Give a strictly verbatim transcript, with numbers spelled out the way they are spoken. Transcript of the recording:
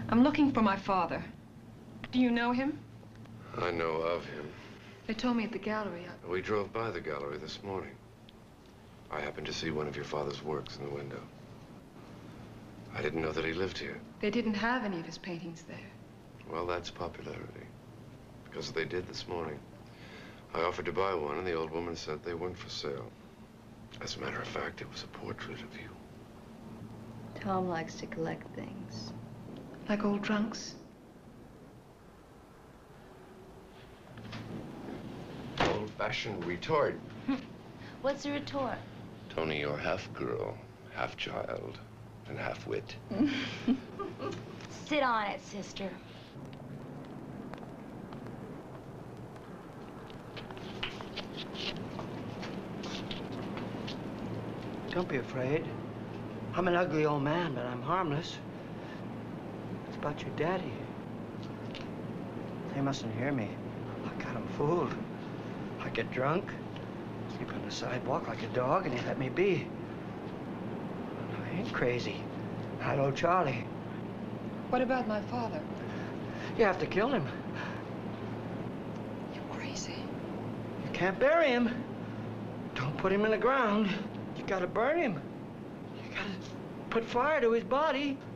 I'm looking for my father. Do you know him? I know of him. They told me at the gallery. I... We drove by the gallery this morning. I happened to see one of your father's works in the window. I didn't know that he lived here. They didn't have any of his paintings there. Well, that's popularity. Because they did this morning. I offered to buy one, and the old woman said they weren't for sale. As a matter of fact, it was a portrait of you. Tom likes to collect things. Like old trunks? Old-fashioned retort. What's a retort? Tony, you're half girl, half child, and half wit. Sit on it, sister. Don't be afraid. I'm an ugly old man, but I'm harmless. It's about your daddy. They mustn't hear me. I got him fooled. I get drunk, sleep on the sidewalk like a dog, and he let me be. I ain't crazy. Not old Charlie. What about my father? You have to kill him. You're crazy. You can't bury him. Don't put him in the ground. You gotta burn him. You gotta put fire to his body.